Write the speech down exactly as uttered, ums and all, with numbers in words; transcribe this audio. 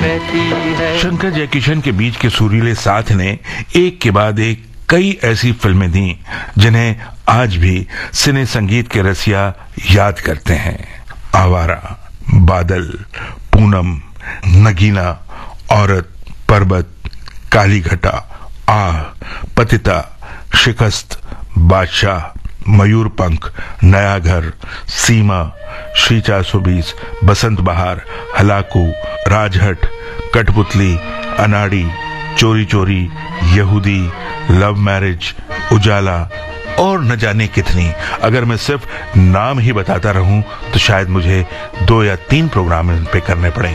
शंकर जयकिशन के बीच के सुरीले साथ ने एक के बाद एक कई ऐसी फिल्में दी जिन्हें आज भी सिने संगीत के रसिया याद करते हैं। आवारा, बादल, पूनम, नगीना, औरत, पर्वत, काली घटा, आह, पतिता, शिकस्त, बादशाह, मयूरपंख, नया घर, सीमा, श्री चार सौ बीस, बसंत बहार, हलाकू, राजहट, कठपुतली, अनाड़ी, चोरी चोरी, यहूदी, लव मैरिज, उजाला और न जाने कितनी। अगर मैं सिर्फ नाम ही बताता रहूं तो शायद मुझे दो या तीन प्रोग्राम इन पे करने पड़ेंगे।